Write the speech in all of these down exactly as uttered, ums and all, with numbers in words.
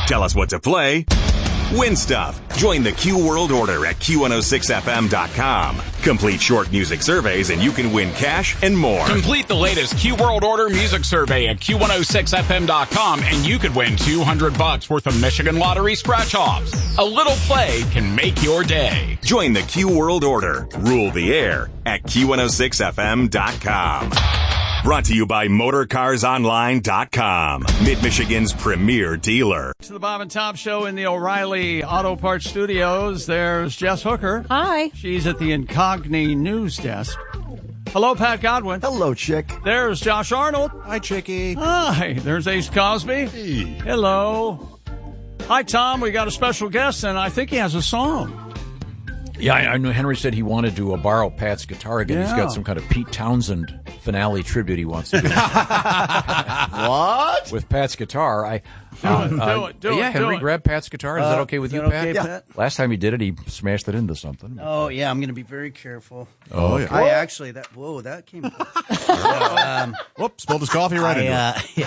Tell us what to play. Win stuff. Join the Q World Order at Q one oh six F M dot com. Complete short music surveys and you can win cash and more. Complete the latest Q World Order music survey at Q one oh six F M dot com and you could win two hundred bucks worth of Michigan Lottery scratch-offs. A little play can make your day. Join the Q World Order. Rule the air at Q one oh six F M dot com. Brought to you by Motor Cars Online dot com, Mid-Michigan's premier dealer. To the Bob and Tom Show in the O'Reilly Auto Parts Studios, there's Jess Hooker. Hi. She's at the Incogni News Desk. Hello, Pat Godwin. Hello, Chick. There's Josh Arnold. Hi, Chickie. Hi. There's Ace Cosby. Hey. Hello. Hi, Tom. We got a special guest, and I think he has a song. Yeah, I, I know Henry said he wanted to uh, borrow Pat's guitar again. Yeah. He's got some kind of Pete Townsend finale tribute he wants to do. What? With Pat's guitar. I, Do uh, it, do uh, it, do yeah, it, Henry, do it. grab Pat's guitar. Is Uh, that okay with is you, that Pat? okay, Yeah. Pat? Last time he did it, he smashed it into something. Oh, yeah, I'm going to be very careful. Oh, yeah. I actually, that, whoa, that came. uh, um, Whoops, spilled his coffee right I, into uh, yeah.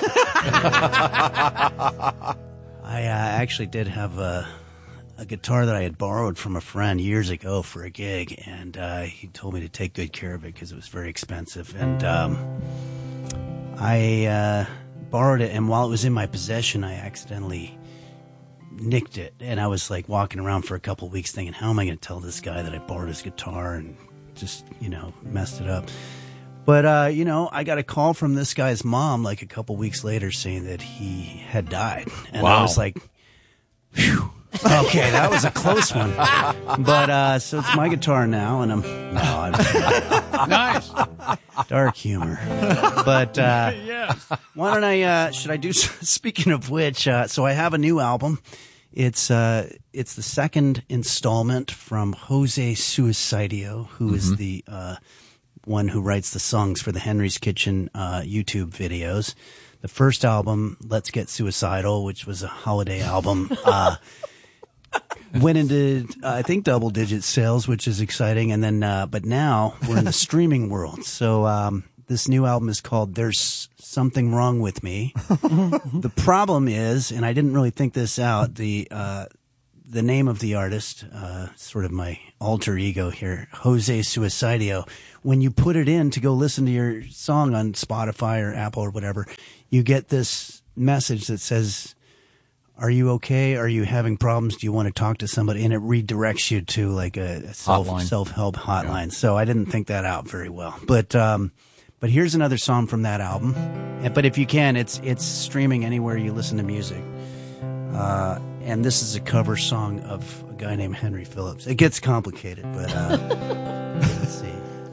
I uh, actually did have a, a guitar that I had borrowed from a friend years ago for a gig, and uh, he told me to take good care of it because it was very expensive. And um, I uh, borrowed it, and while it was in my possession, I accidentally nicked it. And I was like walking around for a couple of weeks thinking, how am I going to tell this guy that I borrowed his guitar and just, you know, messed it up? But, uh, you know, I got a call from this guy's mom like a couple weeks later saying that he had died. And Wow. I was like, phew. Okay, that was a close one. But, uh, so it's my guitar now, and I'm, no, I'm Nice. dark humor. But, uh, Yes. why don't I, uh, should I do, speaking of which, uh, so I have a new album. It's, uh, it's the second installment from Jose Suicidio, who is the, uh, one who writes the songs for the Henry's Kitchen, uh, YouTube videos. The first album, Let's Get Suicidal, which was a holiday album, uh, went into, uh, I think, double digit sales, which is exciting. And then, uh, but now we're in the streaming world. So, um, this new album is called There's Something Wrong With Me. The problem is, and I didn't really think this out, the, uh, the name of the artist, uh, sort of my alter ego here, Jose Suicidio. When you put it in to go listen to your song on Spotify or Apple or whatever, you get this message that says, are you okay? Are you having problems? Do you want to talk to somebody? And it redirects you to like a, a self, Hotline. self-help hotline. Yeah. So I didn't think that out very well. But, um, but here's another song from that album. And, but if you can, it's, it's streaming anywhere you listen to music. Uh, and this is a cover song of a guy named Henry Phillips. It gets complicated, but, uh, let's see.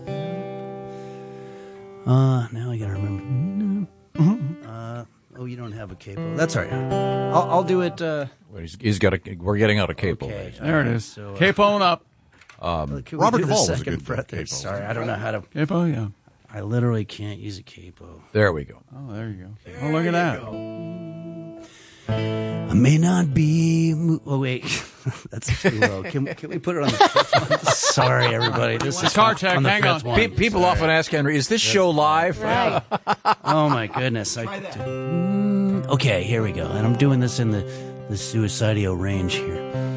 Uh, now I gotta remember. Uh, oh, you don't have a capo. That's all right. I'll, I'll do it. Uh, Well, he's, he's got a, we're getting out a capo. okay. There it is. So, uh, Capo up. Can we Robert do the Duvall was a second good breath there? capo. Sorry, I don't know how to. Capo, yeah. I literally can't use a capo. There we go. Oh, there you go. Oh, look at that. I may not be. Mo- oh wait, that's too low. Can, can we put it on the fifth one? Sorry, everybody. This is Guitar check, on the hang fifth on. one. Pe- people often ask Henry, is this show live? Right. Oh my goodness! I, mm, okay, here we go. And I'm doing this in the the Suicidio range here.